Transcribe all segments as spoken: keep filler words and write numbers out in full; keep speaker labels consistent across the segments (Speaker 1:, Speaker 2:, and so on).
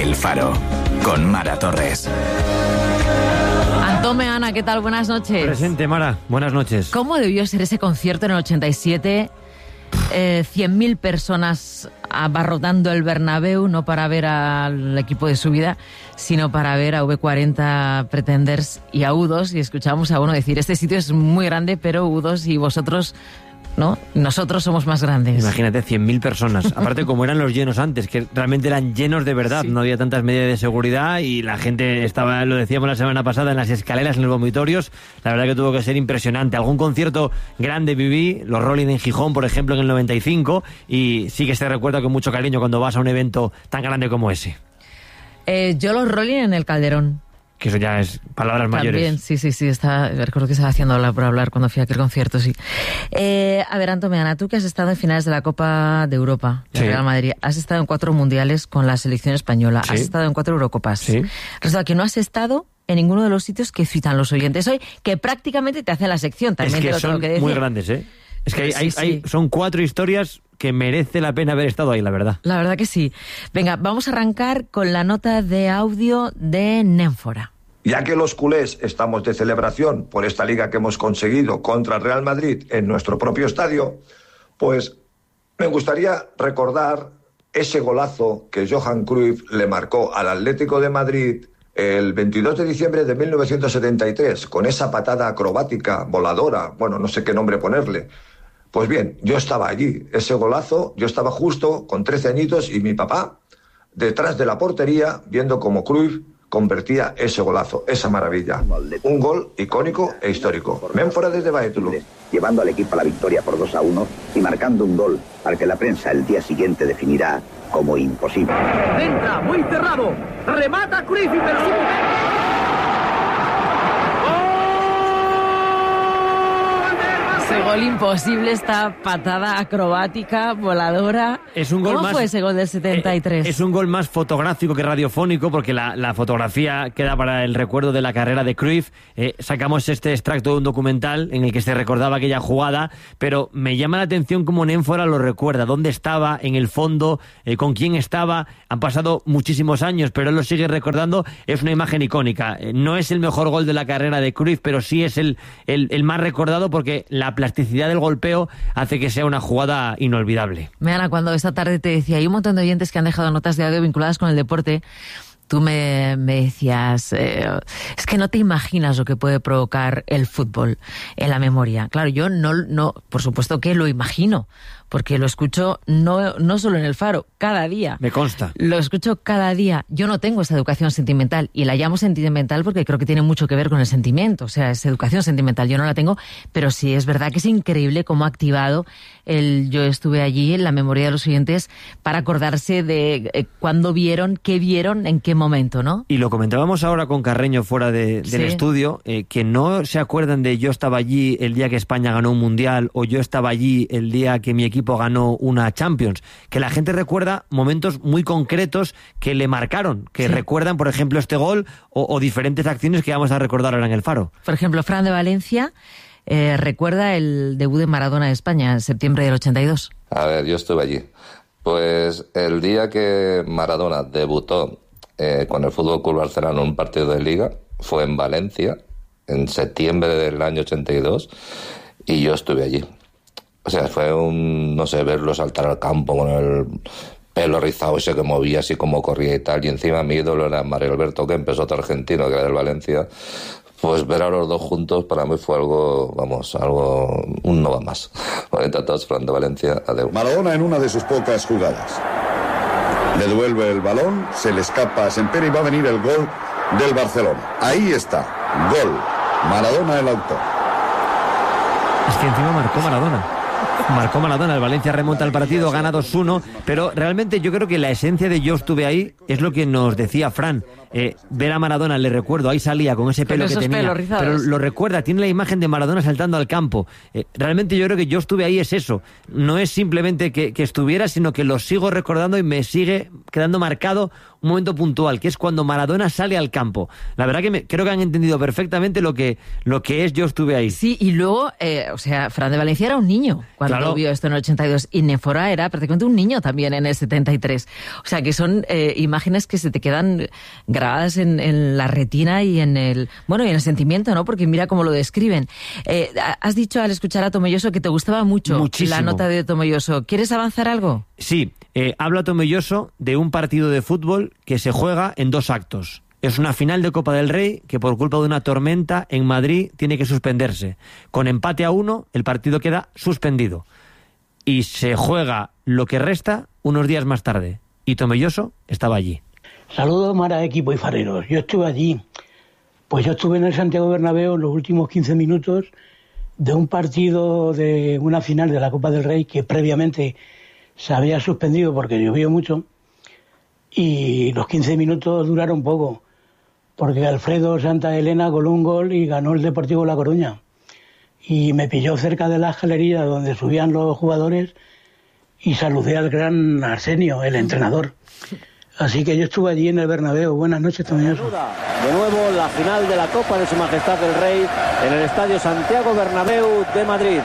Speaker 1: El Faro, con Mara Torres.
Speaker 2: Antome, Ana, ¿qué tal? Buenas noches.
Speaker 3: Presente, Mara. Buenas noches.
Speaker 2: ¿Cómo debió ser ese concierto en el ochenta y siete? Eh, cien mil personas abarrotando el Bernabéu, no para ver al equipo de su vida, sino para ver a V cuarenta, Pretenders y a U dos. Y escuchamos a uno decir, este sitio es muy grande, pero U dos y vosotros... ¿no? Nosotros somos más grandes.
Speaker 3: Imagínate, cien mil personas. Aparte, como eran los llenos antes, que realmente eran llenos de verdad. Sí. No había tantas medidas de seguridad y la gente estaba, lo decíamos la semana pasada, en las escaleras, en los vomitorios. La verdad que tuvo que ser impresionante. Algún concierto grande viví, los Rolling en Gijón, por ejemplo, en el noventa y cinco, y sí que se recuerda con mucho cariño cuando vas a un evento tan grande como ese.
Speaker 2: Eh, yo los Rolling en el Calderón.
Speaker 3: Que eso ya es palabras mayores.
Speaker 2: También, sí, sí, sí. Está, recuerdo que estaba haciendo hablar por hablar cuando fui a aquel concierto, sí. Eh, a ver, Antome, Ana, tú que has estado en finales de la Copa de Europa, de sí. Real Madrid, has estado en cuatro mundiales con la selección española, sí. Has estado en cuatro Eurocopas.
Speaker 3: Sí.
Speaker 2: Resulta que no has estado en ninguno de los sitios que citan los oyentes hoy, que prácticamente te hacen la sección. También
Speaker 3: es que
Speaker 2: te lo
Speaker 3: son
Speaker 2: tengo que decir.
Speaker 3: Muy grandes, ¿eh? Es que hay,
Speaker 2: sí,
Speaker 3: hay,
Speaker 2: sí.
Speaker 3: hay, son cuatro historias que merece la pena haber estado ahí, la verdad.
Speaker 2: La verdad que sí. Venga, vamos a arrancar con la nota de audio de Némfora.
Speaker 4: Ya que los culés estamos de celebración por esta liga que hemos conseguido contra el Real Madrid en nuestro propio estadio, pues me gustaría recordar ese golazo que Johan Cruyff le marcó al Atlético de Madrid el veintidós de diciembre de mil novecientos setenta y tres, con esa patada acrobática, voladora, bueno, no sé qué nombre ponerle. Pues bien, yo estaba allí, ese golazo, yo estaba justo con trece añitos y mi papá detrás de la portería viendo cómo Cruyff convertía ese golazo, esa maravilla. Un gol icónico e histórico. Némfora desde Baetulu.
Speaker 5: Llevando al equipo a la victoria por dos a uno y marcando un gol al que la prensa el día siguiente definirá como imposible.
Speaker 6: Entra, muy cerrado. Remata Cruyff y persigue.
Speaker 2: Ese gol imposible, esta patada acrobática, voladora.
Speaker 3: Es un gol
Speaker 2: ¿Cómo
Speaker 3: más,
Speaker 2: fue ese gol del setenta y tres?
Speaker 3: Eh, es un gol más fotográfico que radiofónico, porque la, la fotografía queda para el recuerdo de la carrera de Cruyff. Eh, sacamos este extracto de un documental en el que se recordaba aquella jugada, pero me llama la atención cómo Némfora lo recuerda, dónde estaba, en el fondo, eh, con quién estaba. Han pasado muchísimos años, pero él lo sigue recordando. Es una imagen icónica. Eh, no es el mejor gol de la carrera de Cruyff, pero sí es el, el, el más recordado porque la plasticidad del golpeo hace que sea una jugada inolvidable.
Speaker 2: Ana, cuando esta tarde te decía, hay un montón de oyentes que han dejado notas de audio vinculadas con el deporte, tú me, me decías, eh, es que no te imaginas lo que puede provocar el fútbol en la memoria. Claro, yo no, no, por supuesto que lo imagino, porque lo escucho no, no solo en el Faro, cada día.
Speaker 3: Me consta.
Speaker 2: Lo escucho cada día. Yo no tengo esa educación sentimental, y la llamo sentimental porque creo que tiene mucho que ver con el sentimiento. O sea, es educación sentimental, yo no la tengo, pero sí es verdad que es increíble cómo ha activado el yo estuve allí en la memoria de los oyentes para acordarse de eh, cuándo vieron, qué vieron, en qué momento, ¿no?
Speaker 3: Y lo comentábamos ahora con Carreño fuera de, del
Speaker 2: sí.
Speaker 3: estudio, eh, que no se acuerdan de yo estaba allí el día que España ganó un mundial, o yo estaba allí el día que mi equipo ganó una Champions, que la gente recuerda momentos muy concretos que le marcaron, que sí. recuerdan, por ejemplo, este gol o, o diferentes acciones que vamos a recordar ahora en el Faro.
Speaker 2: Por ejemplo, Fran de Valencia eh, recuerda el debut de Maradona en España en septiembre del ochenta y dos.
Speaker 7: A ver, yo estuve allí. Pues el día que Maradona debutó eh, con el Fútbol Club Barcelona en un partido de Liga fue en Valencia, en septiembre del año ochenta y dos, y yo estuve allí. O sea, fue un, no sé, verlo saltar al campo con el pelo rizado ese que movía así como corría y tal. Y encima mi ídolo era Mario Alberto Kempes, otro argentino que era del Valencia. Pues ver a los dos juntos para mí fue algo, vamos, algo, un no va más. Bonita a todos, Fran de Valencia, adeu.
Speaker 8: Maradona en una de sus pocas jugadas. Le devuelve el balón, se le escapa a Sempere y va a venir el gol del Barcelona. Ahí está, gol. Maradona el autor.
Speaker 3: Es que encima marcó Maradona. Marcó Maradona, el Valencia remonta el partido, gana dos uno, pero realmente yo creo que la esencia de yo estuve ahí es lo que nos decía Fran. Eh, ver a Maradona, le recuerdo, ahí salía con ese pelo
Speaker 2: con
Speaker 3: que tenía, pero lo recuerda, tiene la imagen de Maradona saltando al campo. Eh, realmente yo creo que yo estuve ahí es eso, no es simplemente que, que estuviera, sino que lo sigo recordando y me sigue quedando marcado un momento puntual, que es cuando Maradona sale al campo. La verdad que me, creo que han entendido perfectamente lo que, lo que es Yo estuve ahí.
Speaker 2: Sí, y luego, eh, o sea, Fran de Valencia era un niño cuando
Speaker 3: Claro.
Speaker 2: vio esto en el ochenta y dos, y Néfora era prácticamente un niño también en el setenta y tres. O sea, que son eh, imágenes que se te quedan grabadas en, en la retina y en el, bueno, y en el sentimiento, ¿no? Porque mira cómo lo describen. Eh, has dicho al escuchar a Tomelloso que te gustaba mucho
Speaker 3: Muchísimo.
Speaker 2: la nota de Tomelloso. ¿Quieres avanzar algo?
Speaker 3: Sí, eh, habla Tomelloso de un partido de fútbol que se juega en dos actos. Es una final de Copa del Rey que por culpa de una tormenta en Madrid tiene que suspenderse. Con empate a uno, el partido queda suspendido. Y se juega lo que resta unos días más tarde. Y Tomelloso estaba allí.
Speaker 9: Saludos, Mara, equipo y fareros. Yo estuve allí. Pues yo estuve en el Santiago Bernabéu en los últimos quince minutos de un partido de una final de la Copa del Rey que previamente se había suspendido porque llovió mucho, y los quince minutos duraron poco porque Alfredo Santa Elena coló un gol y ganó el Deportivo La Coruña, y me pilló cerca de la galería donde subían los jugadores y saludé al gran Arsenio, el entrenador. Así que yo estuve allí en el Bernabéu. Buenas noches, Tomelloso.
Speaker 6: De nuevo la final de la Copa de Su Majestad el Rey en el Estadio Santiago Bernabéu de Madrid.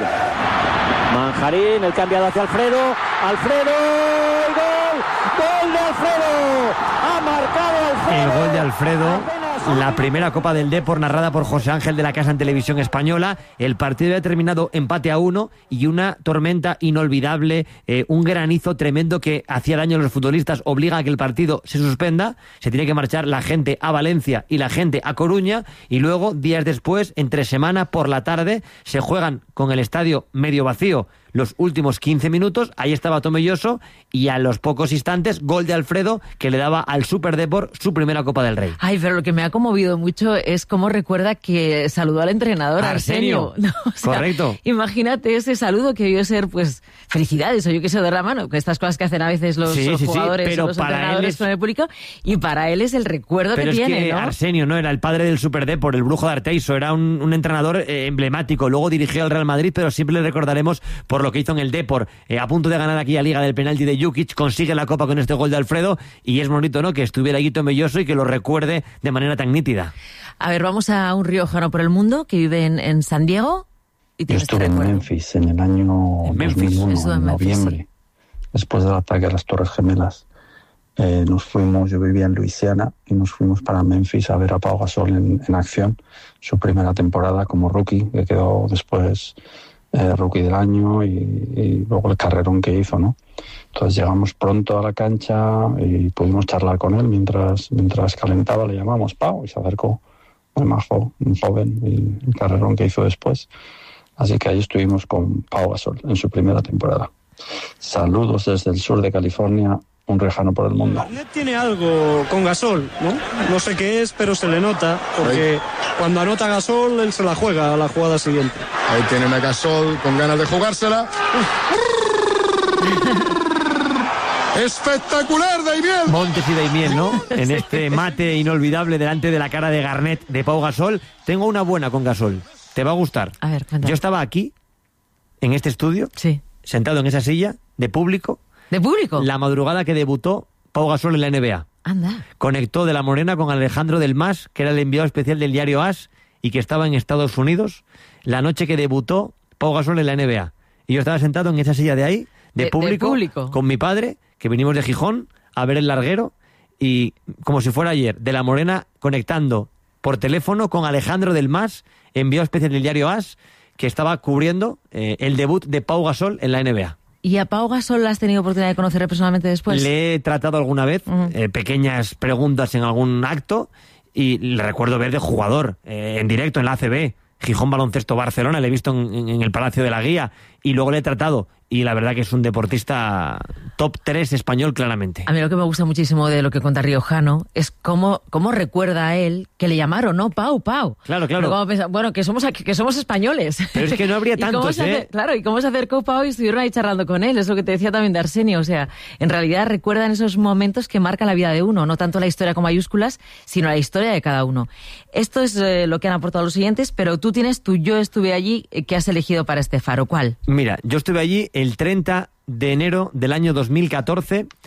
Speaker 6: Manjarín, el cambiado hacia Alfredo. Alfredo, y gol, gol de Alfredo. Ha marcado Alfredo.
Speaker 3: El gol de Alfredo, la primera Copa del Depor narrada por José Ángel de la Casa en Televisión Española. El partido había terminado empate a uno y una tormenta inolvidable, eh, un granizo tremendo que hacía daño a los futbolistas, obliga a que el partido se suspenda. Se tiene que marchar la gente a Valencia y la gente a Coruña, y luego, días después, entre semana, por la tarde, se juegan con el estadio medio vacío los últimos quince minutos. Ahí estaba Tomelloso, y a los pocos instantes, gol de Alfredo, que le daba al Super Depor su primera Copa del Rey.
Speaker 2: Ay, pero lo que me ha conmovido mucho es cómo recuerda que saludó al entrenador,
Speaker 3: Arsenio.
Speaker 2: Arsenio. No, o sea,
Speaker 3: Correcto.
Speaker 2: Imagínate ese saludo que debió ser, pues, felicidades, o yo que sé, de la mano, que estas cosas que hacen a veces los,
Speaker 3: Sí,
Speaker 2: los
Speaker 3: sí, sí,
Speaker 2: jugadores
Speaker 3: pero
Speaker 2: o los
Speaker 3: para
Speaker 2: entrenadores
Speaker 3: él es-
Speaker 2: con el público, y para él es el recuerdo
Speaker 3: Pero
Speaker 2: que
Speaker 3: es
Speaker 2: tiene,
Speaker 3: que
Speaker 2: ¿no?
Speaker 3: Arsenio no era el padre del Super Depor, el brujo de Arteiso, era un, un entrenador eh, emblemático. Luego dirigió al Real Madrid, pero siempre le recordaremos por lo que hizo en el Depor. Eh, a punto de ganar aquí a Liga del penalti de Jukic, consigue la Copa con este gol de Alfredo, y es bonito, ¿no?, que estuviera allí Tomelloso y que lo recuerde de manera tan nítida.
Speaker 2: A ver, vamos a un riojano por el mundo que vive en, en San Diego. Y
Speaker 10: Yo
Speaker 2: tiene este
Speaker 10: estuve en
Speaker 2: recuerdo.
Speaker 10: Memphis en el año
Speaker 3: En Memphis.
Speaker 10: dos mil uno,
Speaker 2: Estuve en
Speaker 10: en
Speaker 2: Memphis,
Speaker 10: noviembre, después del ataque a las Torres Gemelas. Eh, nos fuimos, yo vivía en Luisiana, y nos fuimos para Memphis a ver a Pau Gasol en, en acción, su primera temporada como rookie, que quedó después eh, rookie del año, y, y luego el carrerón que hizo, ¿no? Entonces llegamos pronto a la cancha y pudimos charlar con él mientras, mientras calentaba. Le llamamos Pau y se acercó, muy majo, un joven, y el carrerón que hizo después. Así que ahí estuvimos con Pau Gasol en su primera temporada. Saludos desde el sur de California, un rejano por el mundo.
Speaker 11: Tiene algo con Gasol, ¿no? No sé qué es, pero se le nota, porque cuando anota Gasol, él se la juega a la jugada siguiente.
Speaker 12: Ahí tienen a Gasol con ganas de jugársela. ¡Espectacular, Daimiel!
Speaker 3: Montes y Daimiel, ¿no? En este mate inolvidable delante de la cara de Garnett de Pau Gasol. Tengo una buena con Gasol. Te va a gustar.
Speaker 2: A ver, cuéntame.
Speaker 3: Yo estaba aquí, en este estudio,
Speaker 2: Sí.
Speaker 3: sentado en esa silla, de público,
Speaker 2: ¿De público?
Speaker 3: la madrugada que debutó Pau Gasol en la N B A.
Speaker 2: Anda.
Speaker 3: Conectó de la Morena con Alejandro del Mas, que era el enviado especial del diario As y que estaba en Estados Unidos, la noche que debutó Pau Gasol en la N B A. Y yo estaba sentado en esa silla de ahí, de,
Speaker 2: De- de
Speaker 3: público,
Speaker 2: público.
Speaker 3: con mi padre, que venimos de Gijón a ver el larguero, y como si fuera ayer, de la Morena conectando por teléfono con Alejandro del Mas, enviado especial del diario As, que estaba cubriendo eh, el debut de Pau Gasol en la N B A.
Speaker 2: ¿Y a Pau Gasol la has tenido oportunidad de conocer personalmente después?
Speaker 3: Le he tratado alguna vez,
Speaker 2: Ujú.
Speaker 3: eh, pequeñas preguntas en algún acto, y le recuerdo ver de jugador, eh, en directo en la A C B, Gijón Baloncesto Barcelona, le he visto en, en el Palacio de la Guía, y luego le he tratado, y la verdad que es un deportista top tres español claramente.
Speaker 2: A mí lo que me gusta muchísimo de lo que cuenta Riojano es cómo, cómo recuerda a él que le llamaron, ¿no? Pau, Pau.
Speaker 3: Claro, claro.
Speaker 2: Pero como pensa- bueno, que somos, aquí- que somos españoles.
Speaker 3: Pero es que no habría
Speaker 2: ¿Y cómo
Speaker 3: tantos,
Speaker 2: se acer-
Speaker 3: ¿eh?
Speaker 2: Claro, y cómo se acercó Pau y estuvieron ahí charlando con él. Es lo que te decía también de Arsenio. O sea, en realidad recuerdan esos momentos que marcan la vida de uno. No tanto la historia con mayúsculas, sino la historia de cada uno. Esto es eh, lo que han aportado los siguientes, pero tú tienes tu Yo estuve allí eh, que has elegido para este faro. ¿Cuál?
Speaker 3: Mira, yo estuve allí el treinta de enero del año dos mil catorce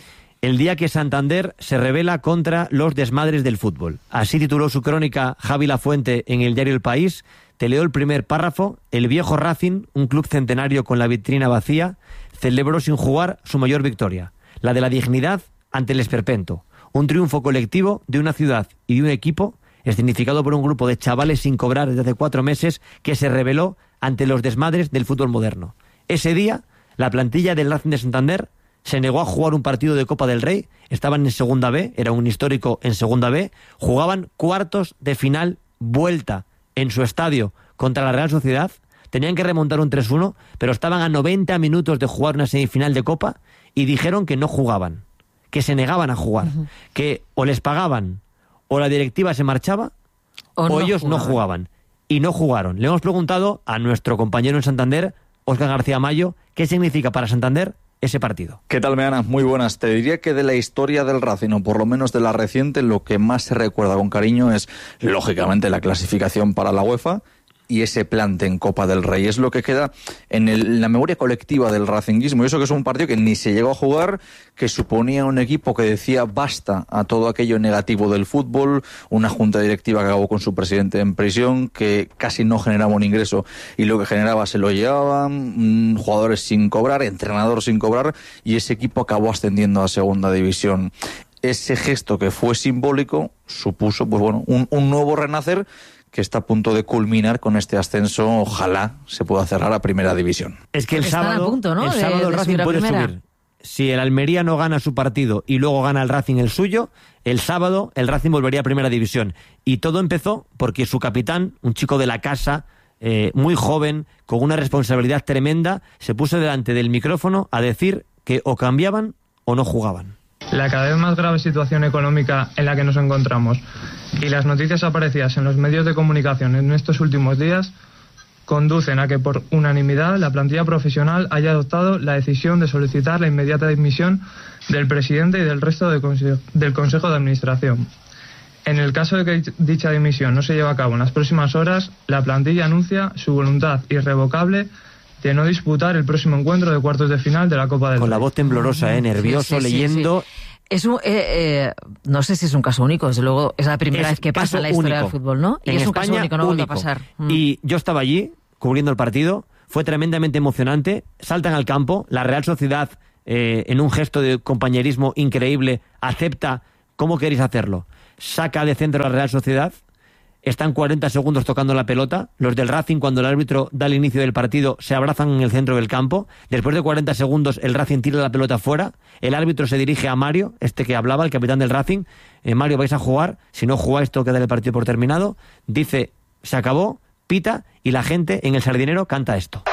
Speaker 3: El día que Santander se rebela contra los desmadres del fútbol. Así tituló su crónica Javi Lafuente en el diario El País. Te leo el primer párrafo. El viejo Racing, un club centenario con la vitrina vacía, celebró sin jugar su mayor victoria, la de la dignidad ante el esperpento. Un triunfo colectivo de una ciudad y de un equipo escenificado por un grupo de chavales sin cobrar desde hace cuatro meses que se rebeló ante los desmadres del fútbol moderno. Ese día, la plantilla del Racing de Santander se negó a jugar un partido de Copa del Rey, estaban en Segunda B, era un histórico en Segunda B, jugaban cuartos de final vuelta en su estadio contra la Real Sociedad, tenían que remontar un tres uno, pero estaban a noventa minutos de jugar una semifinal de Copa y dijeron que no jugaban, que se negaban a jugar, uh-huh. que o les pagaban o la directiva se marchaba o, o no ellos jugaban. no jugaban. Y no jugaron. Le hemos preguntado a nuestro compañero en Santander, Óscar García Mayo, qué significa para Santander ese partido.
Speaker 13: ¿Qué tal, Meana? Muy buenas. Te diría que de la historia del Racing, o por lo menos de la reciente, lo que más se recuerda con cariño es, lógicamente, la clasificación para la UEFA y ese plante en Copa del Rey. Es lo que queda en, el, en la memoria colectiva del racinguismo. Y eso que es un partido que ni se llegó a jugar, que suponía un equipo que decía basta a todo aquello negativo del fútbol, una junta directiva que acabó con su presidente en prisión, que casi no generaba un ingreso y lo que generaba se lo llevaban, jugadores sin cobrar, entrenador sin cobrar, y ese equipo acabó ascendiendo a segunda división. Ese gesto que fue simbólico supuso, pues bueno, un, un nuevo renacer que está a punto de culminar con este ascenso. Ojalá se pueda cerrar a primera división.
Speaker 3: Es que el sábado, punto, ¿no? el, sábado de, el Racing puede primera. subir. Si el Almería no gana su partido y luego gana el Racing el suyo, el sábado el Racing volvería a primera división. Y todo empezó porque su capitán, un chico de la casa, eh, muy joven, con una responsabilidad tremenda, se puso delante del micrófono a decir que o cambiaban o no jugaban.
Speaker 14: La cada vez más grave situación económica en la que nos encontramos y las noticias aparecidas en los medios de comunicación en estos últimos días conducen a que por unanimidad la plantilla profesional haya adoptado la decisión de solicitar la inmediata dimisión del presidente y del resto de conse- del Consejo de Administración. En el caso de que dicha dimisión no se lleve a cabo en las próximas horas, la plantilla anuncia su voluntad irrevocable de no disputar el próximo encuentro de cuartos de final de la Copa del Rey.
Speaker 3: Con la voz temblorosa, ¿eh? nervioso, sí, sí, leyendo...
Speaker 2: Sí, sí. Es un, eh, eh, no sé si es un caso único, desde luego es la primera es vez que pasa en la historia único. del fútbol, ¿no? Y
Speaker 3: en
Speaker 2: es un
Speaker 3: España,
Speaker 2: caso único, no vuelve a
Speaker 3: único.
Speaker 2: pasar.
Speaker 3: Mm. Y yo estaba allí, cubriendo el partido, fue tremendamente emocionante, saltan al campo, la Real Sociedad, eh, en un gesto de compañerismo increíble, acepta, ¿cómo queréis hacerlo? Saca de centro a la Real Sociedad, están cuarenta segundos tocando la pelota, los del Racing, cuando el árbitro da el inicio del partido, se abrazan en el centro del campo, después de cuarenta segundos el Racing tira la pelota fuera, el árbitro se dirige a Mario, este que hablaba, el capitán del Racing, eh, Mario, vais a jugar, si no jugáis tengo que dar el partido por terminado, dice, se acabó, pita, y la gente en el Sardinero canta esto.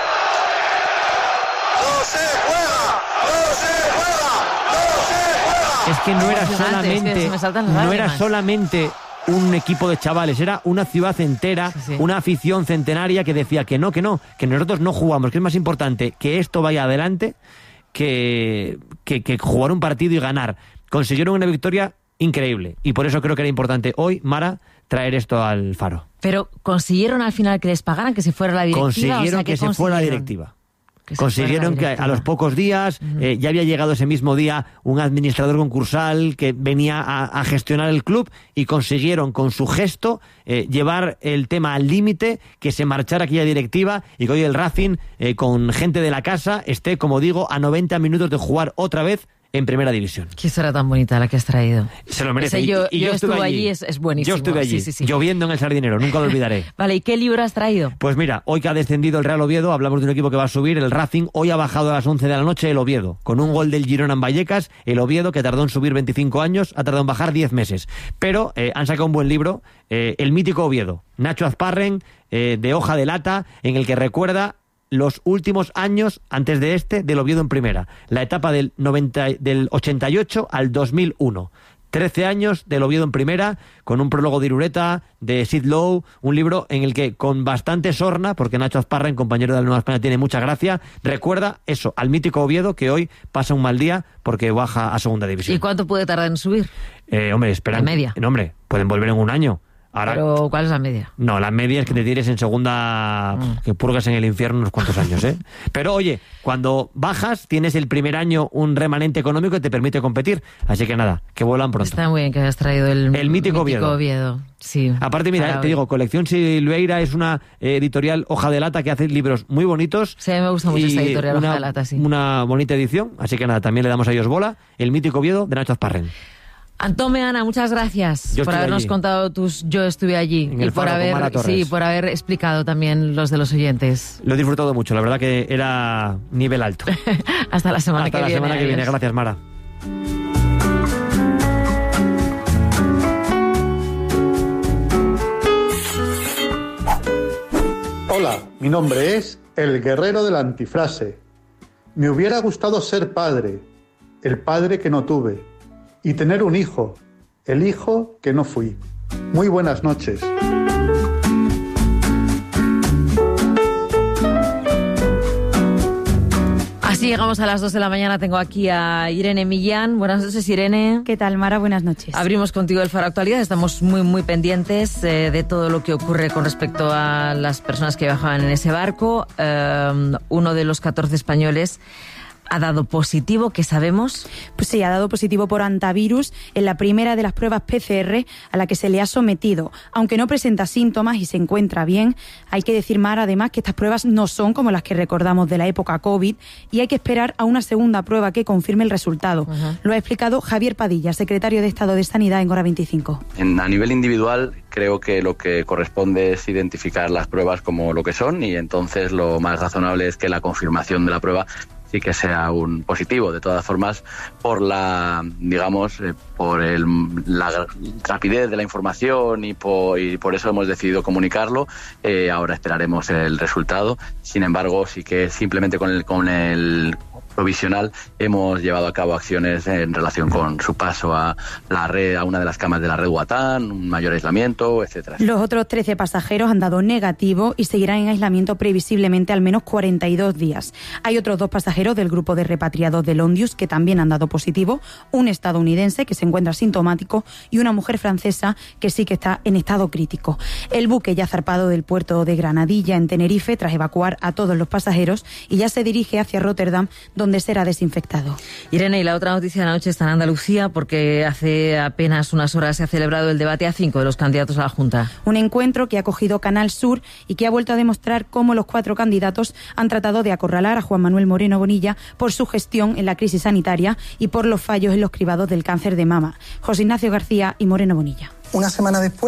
Speaker 12: ¡No se juega! ¡No se juega! ¡No se juega!
Speaker 3: Es que no era solamente,
Speaker 2: es que
Speaker 3: no era solamente un equipo de chavales, era una ciudad entera, sí, sí. una afición centenaria que decía que no, que no, que nosotros no jugamos, que es más importante que esto vaya adelante que, que, que jugar un partido y ganar. Consiguieron una victoria increíble y por eso creo que era importante hoy, Mara, traer esto al Faro.
Speaker 2: Pero consiguieron al final que les pagaran, que se fuera la directiva.
Speaker 3: Consiguieron
Speaker 2: o sea,
Speaker 3: que,
Speaker 2: que
Speaker 3: se
Speaker 2: consiguieron?
Speaker 3: fuera la directiva.
Speaker 2: Que
Speaker 3: Consiguieron que a los pocos días uh-huh. eh, ya había llegado ese mismo día un administrador concursal que venía a, a gestionar el club y consiguieron con su gesto eh, llevar el tema al límite, que se marchara aquella directiva y que hoy el Racing eh, con gente de la casa esté, como digo, a noventa minutos de jugar otra vez en primera división.
Speaker 2: Qué historia tan bonita la que has traído.
Speaker 3: Se lo merece.
Speaker 2: Ese yo,
Speaker 3: y, y
Speaker 2: yo,
Speaker 3: yo
Speaker 2: estuve
Speaker 3: allí,
Speaker 2: allí es, es buenísimo.
Speaker 3: Yo estuve allí,
Speaker 2: sí, sí, sí.
Speaker 3: lloviendo en el Sardinero, nunca lo olvidaré.
Speaker 2: Vale, ¿y qué libro has traído?
Speaker 3: Pues mira, hoy que ha descendido el Real Oviedo, hablamos de un equipo que va a subir, el Racing, hoy ha bajado a las once de la noche el Oviedo, con un gol del Girona en Vallecas, el Oviedo, que tardó en subir veinticinco años, ha tardado en bajar diez meses. Pero eh, han sacado un buen libro, eh, El mítico Oviedo, Nacho Azparren, eh, de hoja de lata, en el que recuerda los últimos años antes de este del Oviedo en primera, la etapa del noventa, del ochenta y ocho al dos mil uno. trece años del Oviedo en primera, con un prólogo de Irureta, de Sid Lowe, un libro en el que con bastante sorna, porque Nacho Azparren, compañero de la Nueva España, tiene mucha gracia, recuerda eso, al mítico Oviedo, que hoy pasa un mal día porque baja a segunda división.
Speaker 2: ¿Y cuánto puede tardar en subir?
Speaker 3: Eh, hombre, esperan.
Speaker 2: ¿La media?
Speaker 3: No, hombre, pueden volver en un año. Ahora,
Speaker 2: pero ¿cuál es la media?
Speaker 3: No, la media es que te tires en segunda, mm. que purgas en el infierno unos cuantos años, ¿eh? Pero oye, cuando bajas, tienes el primer año un remanente económico que te permite competir. Así que nada, que vuelan pronto.
Speaker 2: Está muy bien que hayas traído el,
Speaker 3: el mítico, mítico
Speaker 2: Oviedo. Oviedo. Sí.
Speaker 3: Aparte, mira, te hoy. digo, Colección Silveira es una eh, editorial hoja de lata que hace libros muy bonitos.
Speaker 2: Sí, a mí me gusta mucho esta editorial
Speaker 3: una,
Speaker 2: hoja de lata, sí.
Speaker 3: Una bonita edición, así que nada, también le damos a ellos bola. El mítico Oviedo de Nacho Azparren.
Speaker 2: Antome, Ana, muchas gracias
Speaker 3: Yo
Speaker 2: por habernos
Speaker 3: allí.
Speaker 2: contado tus Yo estuve allí
Speaker 3: en
Speaker 2: y
Speaker 3: el
Speaker 2: por
Speaker 3: Faro
Speaker 2: haber
Speaker 3: con Mara Torres.
Speaker 2: sí, por haber explicado también los de los oyentes.
Speaker 3: Lo he disfrutado mucho, la verdad que era nivel alto.
Speaker 2: Hasta la semana
Speaker 3: Hasta
Speaker 2: que
Speaker 3: la
Speaker 2: viene.
Speaker 3: semana que viene. Gracias, Mara.
Speaker 15: Hola, mi nombre es El Guerrero de la Antifrase. Me hubiera gustado ser padre, el padre que no tuve, y tener un hijo, el hijo que no fui. Muy buenas noches.
Speaker 2: Así llegamos a las dos de la mañana. Tengo aquí a Irene Millán. Buenas noches, Irene.
Speaker 16: ¿Qué tal, Mara? Buenas noches.
Speaker 2: Abrimos contigo el Faro Actualidad. Estamos muy, muy pendientes eh, de todo lo que ocurre con respecto a las personas que viajaban en ese barco. Eh, uno de los catorce españoles ha dado positivo, ¿qué sabemos?
Speaker 16: Pues sí, ha dado positivo por hantavirus en la primera de las pruebas P C R a la que se le ha sometido. Aunque no presenta síntomas y se encuentra bien, hay que decir, Mar, además, que estas pruebas no son como las que recordamos de la época COVID y hay que esperar a una segunda prueba que confirme el resultado. Uh-huh. Lo ha explicado Javier Padilla, secretario de Estado de Sanidad en Hora veinticinco.
Speaker 17: En, a nivel individual, creo que lo que corresponde es identificar las pruebas como lo que son y entonces lo más razonable es que la confirmación de la prueba sí que sea un positivo. De todas formas, por la, digamos, eh, por el, la rapidez de la información y por, y por eso hemos decidido comunicarlo. Eh, ahora esperaremos el resultado. Sin embargo, sí que simplemente con el, con el provisional hemos llevado a cabo acciones en relación con su paso a la red, a una de las camas de la red Guatán, un mayor aislamiento, etcétera.
Speaker 16: Los otros trece pasajeros han dado negativo y seguirán en aislamiento previsiblemente al menos cuarenta y dos días. Hay otros dos pasajeros del grupo de repatriados del Ondius que también han dado positivo, un estadounidense que se encuentra sintomático y una mujer francesa que sí que está en estado crítico. El buque ya ha zarpado del puerto de Granadilla en Tenerife tras evacuar a todos los pasajeros y ya se dirige hacia Rotterdam, donde será desinfectado.
Speaker 2: Irene, y la otra noticia de la noche está en Andalucía porque hace apenas unas horas se ha celebrado el debate a cinco de los candidatos a la Junta.
Speaker 16: Un encuentro que ha acogido Canal Sur y que ha vuelto a demostrar cómo los cuatro candidatos han tratado de acorralar a Juan Manuel Moreno Bonilla por su gestión en la crisis sanitaria y por los fallos en los cribados del cáncer de mama. José Ignacio García y Moreno Bonilla.
Speaker 18: Una semana después